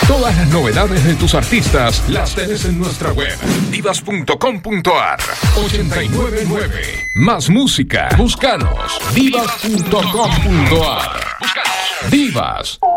Todas las novedades de tus artistas las tenés en nuestra web, divas.com.ar. 899. Más música. Búscanos. Divas.com.ar. Divas.